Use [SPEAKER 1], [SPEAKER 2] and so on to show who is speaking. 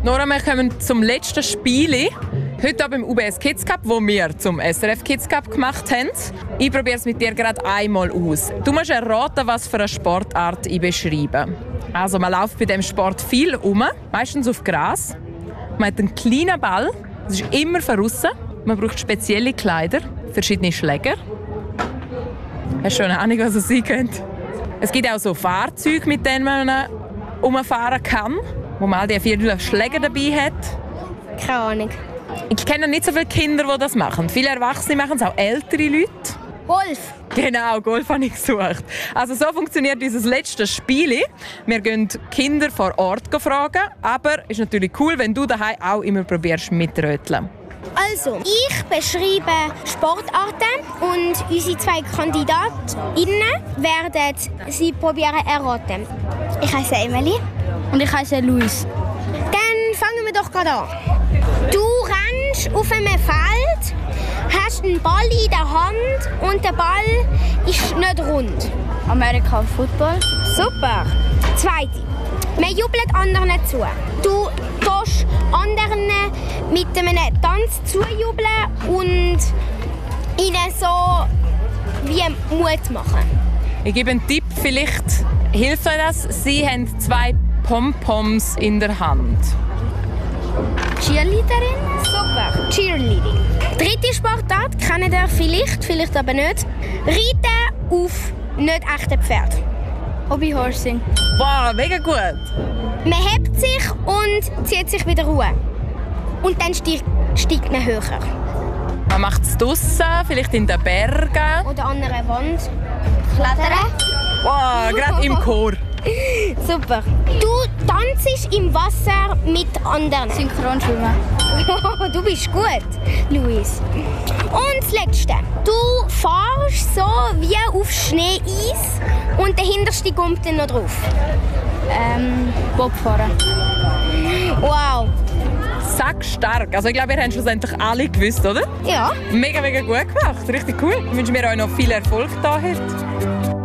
[SPEAKER 1] Nora, wir kommen zum letzten Spiel. Heute beim UBS Kids Cup, wo wir zum SRF Kids Cup gemacht haben. Ich probiere es mit dir gerade einmal aus. Du musst erraten, was für eine Sportart ich beschreibe. Also man läuft bei diesem Sport viel rum, meistens auf Gras. Man hat einen kleinen Ball, das ist immer von aussen. Man braucht spezielle Kleider, verschiedene Schläger. Hast du schon eine Ahnung, was es sein könnte? Es gibt auch so Fahrzeuge, mit denen man herumfahren kann, wo man all die 4 Schläger dabei hat.
[SPEAKER 2] Keine Ahnung.
[SPEAKER 1] Ich kenne nicht so viele Kinder, die das machen. Viele Erwachsene machen es, auch ältere Leute.
[SPEAKER 2] Golf.
[SPEAKER 1] Genau, Golf habe ich gesucht. Also so funktioniert dieses letzte Spiel. Wir gehen Kinder vor Ort fragen, aber es ist natürlich cool, wenn du daheim auch immer probierst mitröteln.
[SPEAKER 2] Also, ich beschreibe Sportarten und unsere 2 KandidatInnen werden sie probieren erraten. Ich heiße Emily.
[SPEAKER 3] Und ich heiße Luis.
[SPEAKER 2] Dann fangen wir doch gerade an. Du rennst auf einem Feld, hast einen Ball in der Hand und der Ball ist nicht rund.
[SPEAKER 3] American Football.
[SPEAKER 2] Super. Zweite. Man jubelt anderen zu. Du tust anderen mit einem Tanz zujubeln und ihnen so wie Mut machen.
[SPEAKER 1] Ich gebe einen Tipp, vielleicht hilft euch das. Sie haben 2 Pompoms in der Hand.
[SPEAKER 2] Cheerleaderin? Super. Cheerleading. Dritte Sportart kennt ihr vielleicht aber nicht. Reiten auf nicht echten Pferd.
[SPEAKER 3] Hobbyhorsing.
[SPEAKER 1] Wow, mega gut!
[SPEAKER 2] Man hebt sich und zieht sich wieder Ruhe. Und dann steigt man höher.
[SPEAKER 1] Man macht es draussen, vielleicht in den Bergen.
[SPEAKER 2] Oder an einer Wand. Klettern.
[SPEAKER 1] Wow, gerade im Chor.
[SPEAKER 2] Super. Du tanzt im Wasser mit anderen.
[SPEAKER 3] Synchronschwimmen.
[SPEAKER 2] Du bist gut, Luis. Und das Letzte. Du fährst so wie auf Schneeeis und der Hinterste kommt dann noch drauf.
[SPEAKER 3] Bobfahren.
[SPEAKER 2] Wow.
[SPEAKER 1] Sackstark. Also ich glaube, ihr habt schlussendlich alle gewusst, oder?
[SPEAKER 2] Ja.
[SPEAKER 1] Mega, mega gut gemacht. Richtig cool. Ich wünsche mir euch noch viel Erfolg da heute.